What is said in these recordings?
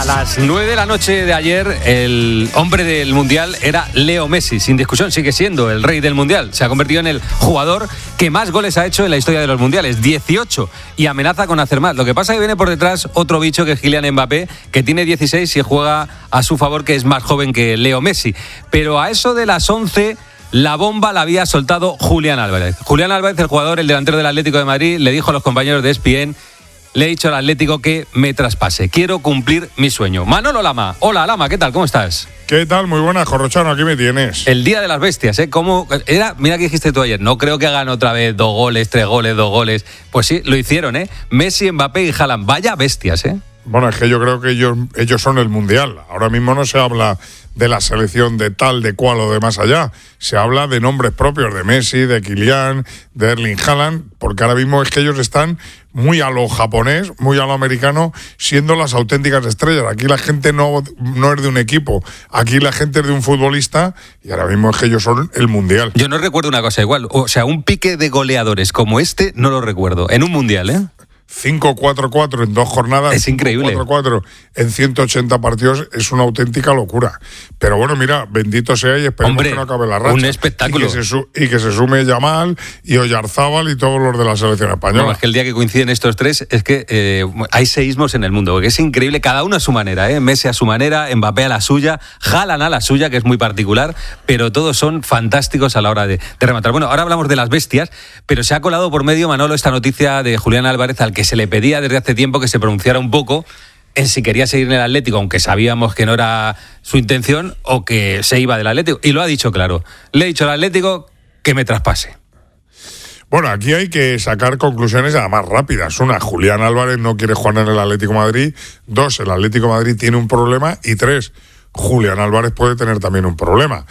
A las 9 de la noche de ayer, el hombre del Mundial era Leo Messi. Sin discusión, sigue siendo el rey del Mundial. Se ha convertido en el jugador que más goles ha hecho en la historia de los Mundiales, 18, y amenaza con hacer más. Lo que pasa es que viene por detrás otro bicho, que es Kylian Mbappé, que tiene 16 y juega a su favor, que es más joven que Leo Messi. Pero a eso de las 11... la bomba la había soltado Julián Álvarez. Julián Álvarez, el jugador, el delantero del Atlético de Madrid, le dijo a los compañeros de ESPN: le he dicho al Atlético que me traspase. Quiero cumplir mi sueño. Manolo Lama. Hola, Lama, ¿qué tal? ¿Cómo estás? ¿Qué tal? Muy buenas, Corrochano, aquí me tienes. El día de las bestias, ¿eh? ¿Cómo era? Mira que dijiste tú ayer, no creo que hagan otra vez 2 goles, 3 goles, 2 goles. Pues sí, lo hicieron, ¿eh? Messi, Mbappé y Haaland. Vaya bestias, ¿eh? Bueno, es que yo creo que ellos son el Mundial. Ahora mismo no se habla de la selección de tal, de cual o de más allá. Se habla de nombres propios, de Messi, de Kylian, de Erling Haaland, porque ahora mismo es que ellos están muy a lo japonés, muy a lo americano, siendo las auténticas estrellas. Aquí la gente no es de un equipo, aquí la gente es de un futbolista, y ahora mismo es que ellos son el Mundial. Yo no recuerdo una cosa igual, o sea, un pique de goleadores como este no lo recuerdo, en un Mundial, ¿eh? 5-4-4 en 2 jornadas. Es increíble. 5-4-4 en 180 partidos es una auténtica locura. Pero bueno, mira, bendito sea y esperemos que no acabe la racha. Un espectáculo. Y que se sume Yamal y Oyarzábal y todos los de la selección española. No, es que el día que coinciden estos tres es que hay seísmos en el mundo, porque es increíble, cada uno a su manera, ¿eh? Messi a su manera, Mbappé a la suya, Haaland a la suya, que es muy particular, pero todos son fantásticos a la hora de rematar. Bueno, ahora hablamos de las bestias, pero se ha colado por medio, Manolo, esta noticia de Julián Álvarez, al que se le pedía desde hace tiempo que se pronunciara un poco en si quería seguir en el Atlético, aunque sabíamos que no era su intención, o que se iba del Atlético. Y lo ha dicho claro. Le he dicho al Atlético que me traspase. Bueno, aquí hay que sacar conclusiones además rápidas. 1, Julián Álvarez no quiere jugar en el Atlético de Madrid. 2, el Atlético de Madrid tiene un problema. Y 3, Julián Álvarez puede tener también un problema.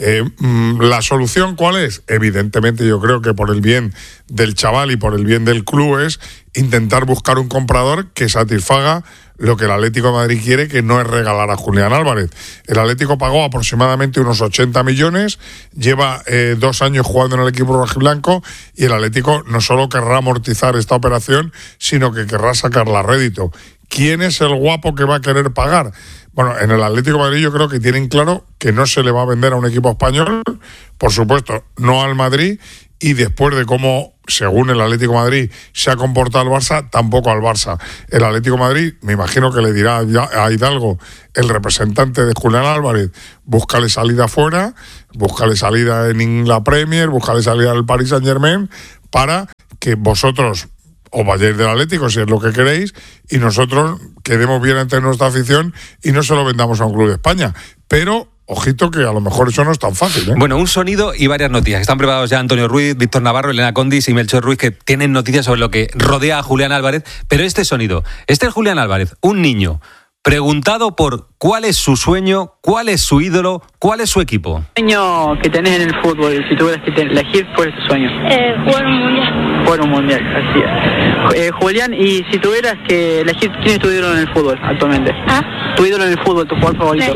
¿La solución cuál es? Evidentemente yo creo que por el bien del chaval y por el bien del club es intentar buscar un comprador que satisfaga lo que el Atlético de Madrid quiere, que no es regalar a Julián Álvarez. El Atlético pagó aproximadamente unos 80 millones, lleva 2 años jugando en el equipo rojiblanco, y el Atlético no solo querrá amortizar esta operación, sino que querrá sacarla a rédito. ¿Quién es el guapo que va a querer pagar? Bueno, en el Atlético de Madrid yo creo que tienen claro que no se le va a vender a un equipo español, por supuesto, no al Madrid, y después de cómo, según el Atlético de Madrid, se ha comportado el Barça, tampoco al Barça. El Atlético de Madrid, me imagino que le dirá a Hidalgo, el representante de Julián Álvarez: búscale salida afuera, búscale salida en la Premier, búscale salida del Paris Saint-Germain, para que vosotros o vayáis del Atlético, si es lo que queréis, y nosotros quedemos bien entre nuestra afición y no se lo vendamos a un club de España. Pero ojito, que a lo mejor eso no es tan fácil, ¿eh? Bueno, un sonido y varias noticias. Están preparados ya Antonio Ruiz, Víctor Navarro, Elena Condis y Melchor Ruiz, que tienen noticias sobre lo que rodea a Julián Álvarez. Pero este sonido, este es Julián Álvarez, un niño preguntado por cuál es su sueño, cuál es su ídolo, cuál es su equipo. ¿Sueño que tenés en el fútbol? Si tuvieras que elegir, ¿cuál es tu sueño? Jugar un mundial. Jugar un mundial, así es. Julián, y si tuvieras que elegir, ¿quién es tu ídolo en el fútbol actualmente? ¿Tu ídolo en el fútbol, tu jugador favorito?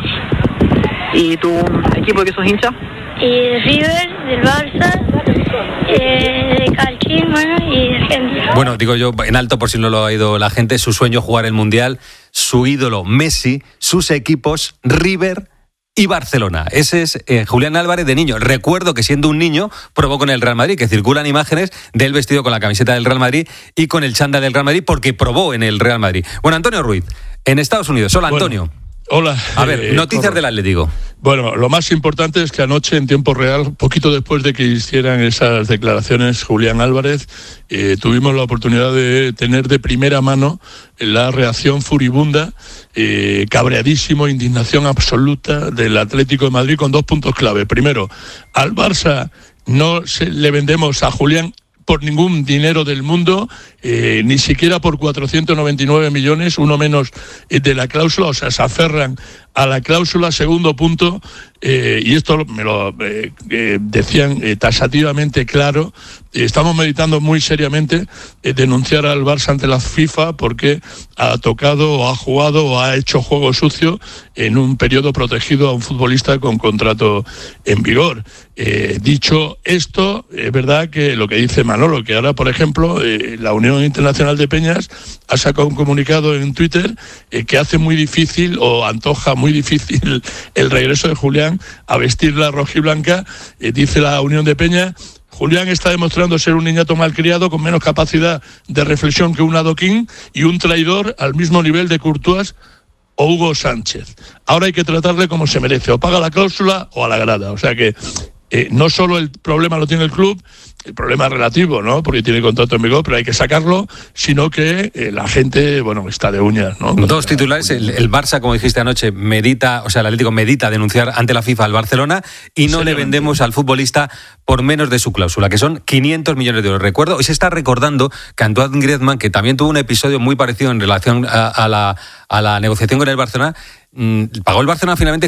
¿Y tu equipo de qué sos hincha? River, del Barça, de Calchín, bueno, y de Argentina. Bueno, digo yo en alto por si no lo ha oído la gente: su sueño jugar el Mundial, su ídolo Messi, sus equipos River y Barcelona. Ese es Julián Álvarez de niño. Recuerdo que siendo un niño probó con el Real Madrid, que circulan imágenes de él vestido con la camiseta del Real Madrid y con el chándal del Real Madrid, porque probó en el Real Madrid. Bueno, Antonio Ruiz, en Estados Unidos. Hola, Antonio. Hola. A ver, noticias del Atlético. Bueno, lo más importante es que anoche, en tiempo real, poquito después de que hicieran esas declaraciones Julián Álvarez, tuvimos la oportunidad de tener de primera mano la reacción furibunda, cabreadísimo, indignación absoluta del Atlético de Madrid, con 2 puntos clave. Primero, al Barça no le vendemos a Julián por ningún dinero del mundo, ni siquiera por 499 millones, uno menos de la cláusula, o sea, se aferran a la cláusula. Segundo punto, y esto me lo decían taxativamente claro, estamos meditando muy seriamente denunciar al Barça ante la FIFA porque ha tocado o ha jugado o ha hecho juego sucio en un periodo protegido a un futbolista con contrato en vigor. Dicho esto, es verdad que lo que dice Manolo, que ahora, por ejemplo, la Unión Unión Internacional de Peñas ha sacado un comunicado en Twitter que hace muy difícil o antoja muy difícil el regreso de Julián a vestir la rojiblanca. Dice la Unión de Peñas: Julián está demostrando ser un niñato malcriado con menos capacidad de reflexión que un adoquín y un traidor al mismo nivel de Courtois o Hugo Sánchez. Ahora hay que tratarle como se merece, o paga la cláusula o a la grada. O sea que no solo el problema lo tiene el club, el problema es relativo, ¿no? Porque tiene contrato en vigor, pero hay que sacarlo, sino que la gente, está de uñas, ¿no? Dos titulares: el Barça, como dijiste anoche, el Atlético medita denunciar ante la FIFA al Barcelona y no le vendemos al futbolista por menos de su cláusula, que son 500 millones de euros. Recuerdo, hoy se está recordando que Antoine Griezmann, que también tuvo un episodio muy parecido en relación a la negociación con el Barcelona, pagó el Barcelona finalmente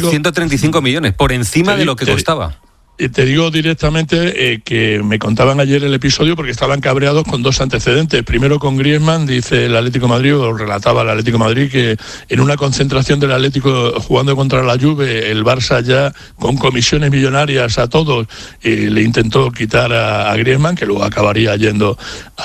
135 millones, por encima de lo que costaba. Te digo directamente que me contaban ayer el episodio porque estaban cabreados con dos antecedentes. Primero con Griezmann, dice el Atlético de Madrid, o relataba el Atlético de Madrid, que en una concentración del Atlético jugando contra la Juve, el Barça ya con comisiones millonarias a todos le intentó quitar a Griezmann, que luego acabaría yendo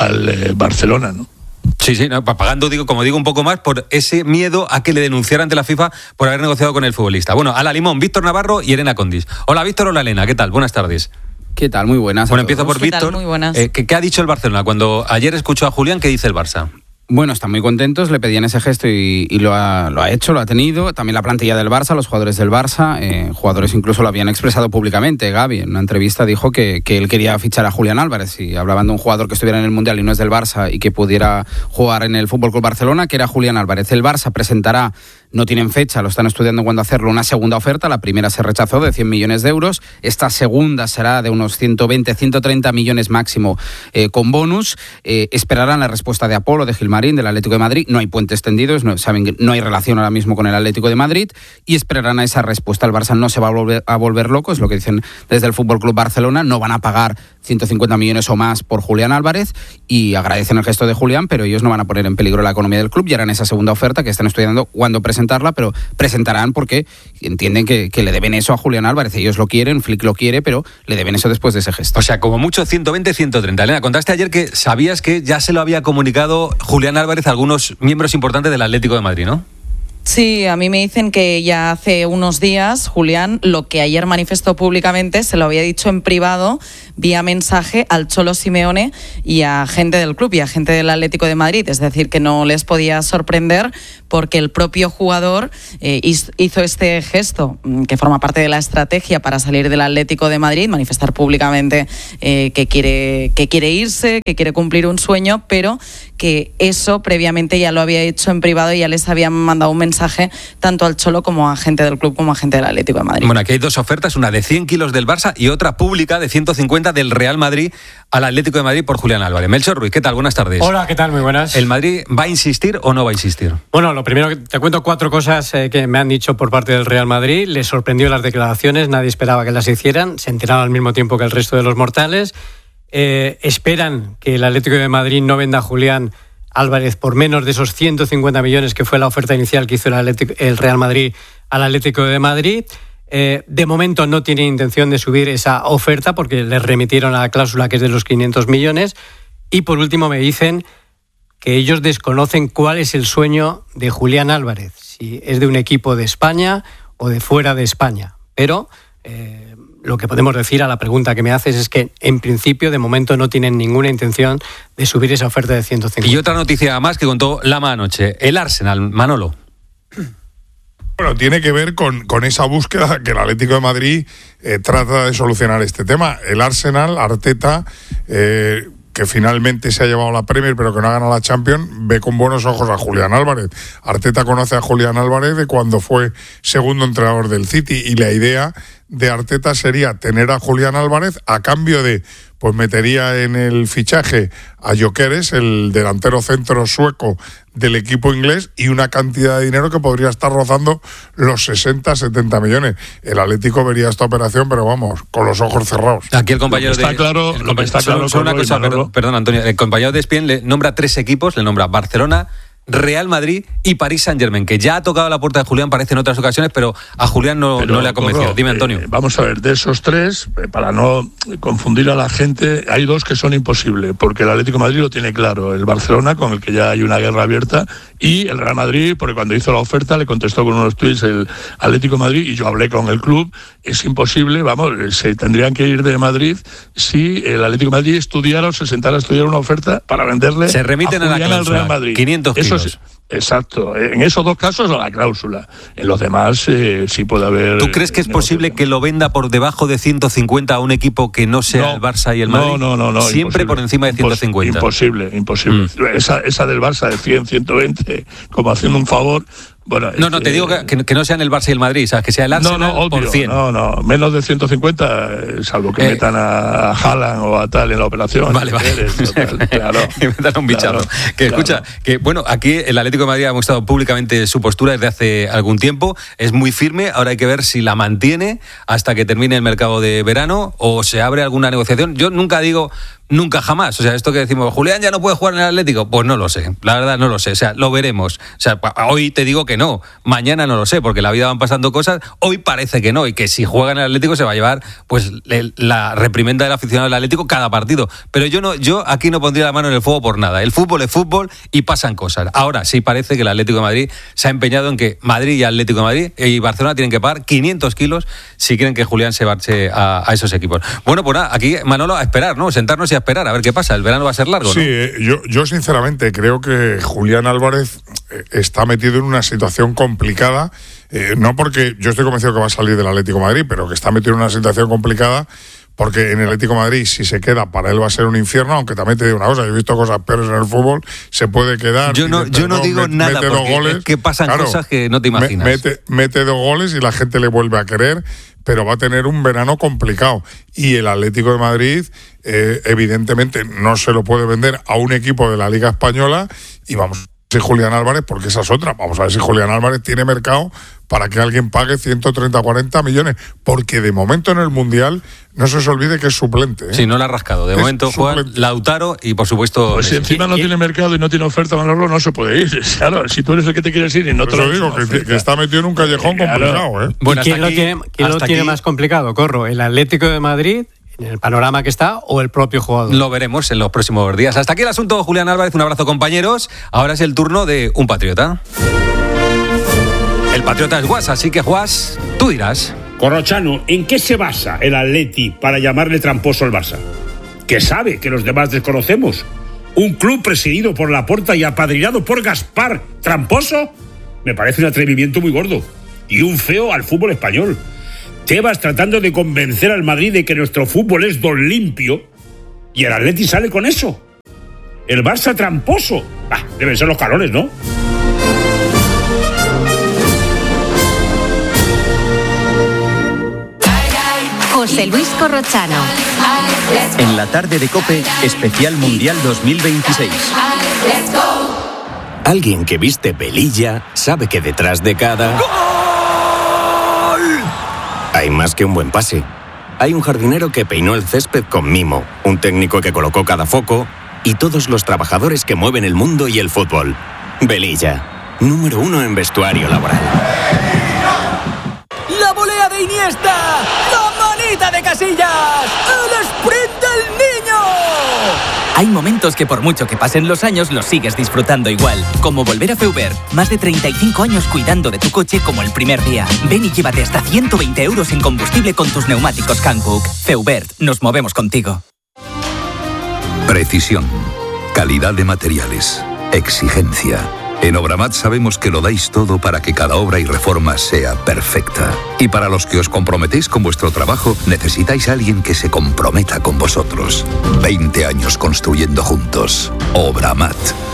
al Barcelona, ¿no? Sí, pagando, un poco más por ese miedo a que le denunciara ante la FIFA por haber negociado con el futbolista. Bueno, a la limón, Víctor Navarro y Elena Condis. Hola Víctor, hola Elena, ¿qué tal? Buenas tardes. ¿Qué tal? Muy buenas. Bueno, empiezo por Víctor. Muy buenas. ¿Qué ha dicho el Barcelona? Cuando ayer escuchó a Julián, ¿qué dice el Barça? Bueno, están muy contentos, le pedían ese gesto y lo ha hecho, lo ha tenido. También la plantilla del Barça, los jugadores del Barça, jugadores incluso lo habían expresado públicamente. Gavi en una entrevista dijo que él quería fichar a Julián Álvarez, y hablaban de un jugador que estuviera en el Mundial y no es del Barça y que pudiera jugar en el FC Barcelona, que era Julián Álvarez. El Barça presentará, no tienen fecha, lo están estudiando cuándo hacerlo, una segunda oferta. La primera se rechazó, de 100 millones de euros. Esta segunda será de unos 120, 130 millones máximo, con bonus. Esperarán la respuesta de Apolo, de Gilmarín, del Atlético de Madrid. No hay puentes tendidos, saben que no hay relación ahora mismo con el Atlético de Madrid, y esperarán a esa respuesta. El Barça no se va a volver loco, es lo que dicen desde el FC Barcelona. No van a pagar 150 millones o más por Julián Álvarez, y agradecen el gesto de Julián, pero ellos no van a poner en peligro la economía del club y harán esa segunda oferta, que están estudiando cuándo presentarla, pero presentarán porque entienden que le deben eso a Julián Álvarez. Ellos lo quieren, Flick lo quiere, pero le deben eso después de ese gesto. O sea, como mucho 120, 130. Elena, contaste ayer que sabías que ya se lo había comunicado Julián Álvarez a algunos miembros importantes del Atlético de Madrid, ¿no? Sí, a mí me dicen que ya hace unos días Julián, lo que ayer manifestó públicamente, se lo había dicho en privado, vía mensaje, al Cholo Simeone y a gente del club y a gente del Atlético de Madrid. Es decir, que no les podía sorprender porque el propio jugador hizo este gesto, que forma parte de la estrategia para salir del Atlético de Madrid, manifestar públicamente que quiere irse, que quiere cumplir un sueño, pero que eso previamente ya lo había hecho en privado y ya les habían mandado un mensaje tanto al Cholo como a gente del club como a gente del Atlético de Madrid. Bueno, aquí hay dos ofertas, una de 100 kilos del Barça y otra pública de 150 del Real Madrid al Atlético de Madrid por Julián Álvarez. Melchor Ruiz, ¿qué tal? Buenas tardes. Hola, ¿qué tal? Muy buenas. ¿El Madrid va a insistir o no va a insistir? Bueno, lo primero, te cuento 4 cosas que me han dicho por parte del Real Madrid. Les sorprendió las declaraciones, nadie esperaba que las hicieran, se enteraron al mismo tiempo que el resto de los mortales. Esperan que el Atlético de Madrid no venda a Julián Álvarez por menos de esos 150 millones que fue la oferta inicial que hizo el Real Madrid al Atlético de Madrid. De momento no tiene intención de subir esa oferta porque les remitieron a la cláusula que es de los 500 millones. Y por último me dicen que ellos desconocen cuál es el sueño de Julián Álvarez, si es de un equipo de España o de fuera de España. Pero lo que podemos decir a la pregunta que me haces es que en principio de momento no tienen ninguna intención de subir esa oferta de 150. Y otra noticia más que contó Lama anoche, el Arsenal, Manolo. Bueno, tiene que ver con esa búsqueda que el Atlético de Madrid trata de solucionar este tema. El Arsenal, Arteta, que finalmente se ha llevado la Premier pero que no ha ganado la Champions, ve con buenos ojos a Julián Álvarez. Arteta conoce a Julián Álvarez de cuando fue segundo entrenador del City, y la idea de Arteta sería tener a Julián Álvarez a cambio de, pues metería en el fichaje a Gyökeres, el delantero centro sueco del equipo inglés, y una cantidad de dinero que podría estar rozando los 60-70 millones. El Atlético vería esta operación, pero vamos, con los ojos cerrados. Aquí el compañero está claro. Perdón, Antonio, el compañero de ESPN le nombra 3 equipos, le nombra Barcelona, Real Madrid y París Saint-Germain, que ya ha tocado la puerta de Julián, parece en otras ocasiones, pero a Julián no le ha convencido. Dime, Antonio. Vamos a ver, de esos tres, para no confundir a la gente, hay dos que son imposibles, porque el Atlético de Madrid lo tiene claro, el Barcelona, con el que ya hay una guerra abierta, y el Real Madrid, porque cuando hizo la oferta le contestó con unos tuits el Atlético de Madrid, y yo hablé con el club, es imposible, se tendrían que ir de Madrid si el Atlético de Madrid estudiara o se sentara a estudiar una oferta para venderle se remiten a la cláusula, al Real Madrid. 500 kilos. Exacto, en esos dos casos a la cláusula, en los demás sí puede haber... ¿Tú crees que es posible que lo venda por debajo de 150 a un equipo que no sea el Barça y el Madrid? No. Siempre imposible. Por encima de 150. Imposible. Esa del Barça de 100, 120, como haciendo un favor... Bueno, no, te digo que no sean el Barça y el Madrid, ¿sabes? Que sea el Arsenal obvio, por 100. No, menos de 150, salvo que metan a Haaland o a tal en la operación. Vale. Claro. Que metan a un bichazo. Escucha, que bueno, aquí el Atlético de Madrid ha mostrado públicamente su postura desde hace algún tiempo, es muy firme, ahora hay que ver si la mantiene hasta que termine el mercado de verano o se abre alguna negociación. Yo nunca digo... Nunca jamás, o sea, esto que decimos, Julián ya no puede jugar en el Atlético, pues no lo sé, la verdad no lo sé, o sea, lo veremos, o sea, hoy te digo que no, mañana no lo sé, porque la vida van pasando cosas, hoy parece que no, y que si juega en el Atlético se va a llevar pues la reprimenda del aficionado del Atlético cada partido, pero yo aquí no pondría la mano en el fuego por nada, el fútbol es fútbol y pasan cosas. Ahora sí parece que el Atlético de Madrid se ha empeñado en que Madrid y Atlético de Madrid y Barcelona tienen que pagar 500 kilos si quieren que Julián se marche a esos equipos. Bueno, pues nada, aquí Manolo a esperar, ¿no? Sentarnos y a esperar, a ver qué pasa. El verano va a ser largo, ¿no? Sí, yo sinceramente creo que Julián Álvarez está metido en una situación complicada, no porque yo estoy convencido que va a salir del Atlético de Madrid, pero que está metido en una situación complicada porque en el Atlético de Madrid, si se queda, para él va a ser un infierno, aunque también te digo una cosa, yo he visto cosas peores en el fútbol, se puede quedar... Yo no digo nada, porque goles, es que pasan cosas que no te imaginas. Mete 2 goles y la gente le vuelve a querer, pero va a tener un verano complicado. Y el Atlético de Madrid, evidentemente, no se lo puede vender a un equipo de la Liga Española, y vamos a ver si Julián Álvarez, porque esa es otra, vamos a ver si Julián Álvarez tiene mercado para que alguien pague 130, 40 millones, porque de momento en el Mundial no se os olvide que es suplente. Sí, no la ha rascado. De momento juega Lautaro y por supuesto... Pues si encima no tiene mercado y no tiene oferta, Manolo, no se puede ir. Claro, si tú eres el que te quieres ir y no te lo digo, que está metido en un callejón complicado, ¿eh? Bueno, ¿quién lo tiene más complicado, Corro? ¿El Atlético de Madrid, en el panorama que está, o el propio jugador? Lo veremos en los próximos días. Hasta aquí el asunto, Julián Álvarez. Un abrazo, compañeros. Ahora es el turno de un patriota. El patriota es Guas, así que Guas, tú dirás. Corrochano, ¿en qué se basa el Atleti para llamarle tramposo al Barça? ¿Qué sabe que los demás desconocemos? ¿Un club presidido por Laporta y apadrinado por Gaspar tramposo? Me parece un atrevimiento muy gordo y un feo al fútbol español. Tebas tratando de convencer al Madrid de que nuestro fútbol es don limpio y el Atleti sale con eso. El Barça tramposo. Deben ser los calores, ¿no? José Luis Corrochano. En la tarde de COPE, especial Mundial 2026. Alguien que viste pelilla sabe que detrás de cada... ¡Gol! Hay más que un buen pase. Hay un jardinero que peinó el césped con mimo, un técnico que colocó cada foco y todos los trabajadores que mueven el mundo y el fútbol. Velilla, número 1 en vestuario laboral. ¡La volea de Iniesta! ¡La manita de Casillas! ¡El sprint del niño! Hay momentos que por mucho que pasen los años los sigues disfrutando igual. Como volver a Feubert. Más de 35 años cuidando de tu coche como el primer día. Ven y llévate hasta 120 euros en combustible con tus neumáticos Hankook. Feubert, nos movemos contigo. Precisión, calidad de materiales, exigencia. En Obramat sabemos que lo dais todo para que cada obra y reforma sea perfecta. Y para los que os comprometéis con vuestro trabajo, necesitáis a alguien que se comprometa con vosotros. 20 años construyendo juntos. Obramat.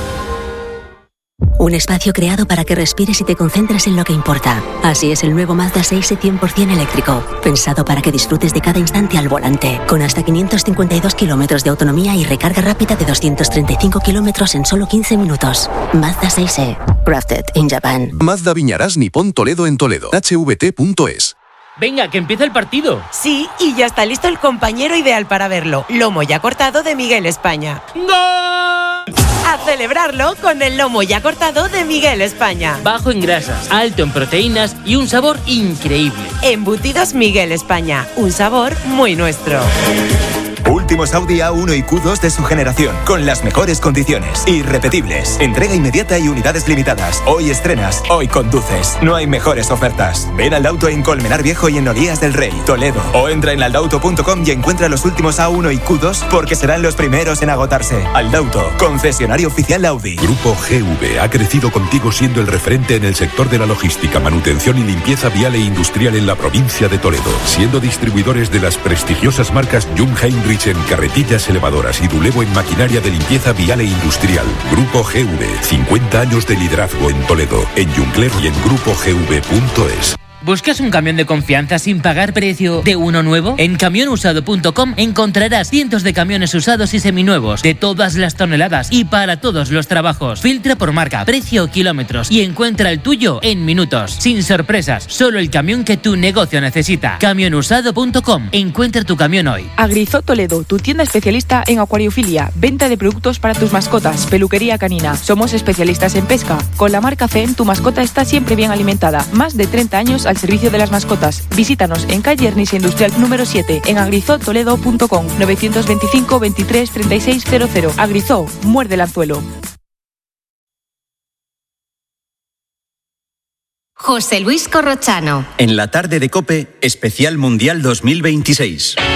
Un espacio creado para que respires y te concentres en lo que importa. Así es el nuevo Mazda 6e 100% eléctrico. Pensado para que disfrutes de cada instante al volante. Con hasta 552 kilómetros de autonomía y recarga rápida de 235 kilómetros en solo 15 minutos. Mazda 6e. Crafted in Japan. Mazda Viñarás Nippon Toledo en Toledo. hvt.es. Venga, que empiece el partido. Sí, y ya está listo el compañero ideal para verlo. Lomo ya cortado de Miguel España. ¡Gol! A celebrarlo con el lomo ya cortado de Miguel España. Bajo en grasas, alto en proteínas y un sabor increíble. Embutidos Miguel España, un sabor muy nuestro. Últimos Audi A1 y Q2 de su generación, con las mejores condiciones. Irrepetibles. Entrega inmediata y unidades limitadas. Hoy estrenas, hoy conduces. No hay mejores ofertas. Ven al Auto en Colmenar Viejo y en Olías del Rey, Toledo. O entra en aldauto.com y encuentra los últimos A1 y Q2 porque serán los primeros en agotarse. Aldauto, concesionario oficial Audi. Grupo GV ha crecido contigo siendo el referente en el sector de la logística, manutención y limpieza vial e industrial en la provincia de Toledo, siendo distribuidores de las prestigiosas marcas Jung Heinrich en carretillas elevadoras y Dulevo en maquinaria de limpieza vial e industrial. Grupo GV, 50 años de liderazgo en Toledo, en Juncler y en grupogv.es. ¿Buscas un camión de confianza sin pagar precio de uno nuevo? En camionusado.com encontrarás cientos de camiones usados y seminuevos de todas las toneladas y para todos los trabajos. Filtra por marca, precio o kilómetros y encuentra el tuyo en minutos. Sin sorpresas, solo el camión que tu negocio necesita. Camionusado.com. Encuentra tu camión hoy. Agrizo Toledo, tu tienda especialista en acuariofilia, venta de productos para tus mascotas, peluquería canina. Somos especialistas en pesca. Con la marca CEN, tu mascota está siempre bien alimentada. Más de 30 años al servicio de las mascotas. Visítanos en calle Ernise Industrial número 7 en agrizotoledo.com 925 23 36 00. Agrizó, muerde el anzuelo. José Luis Corrochano. En la tarde de COPE, especial Mundial 2026.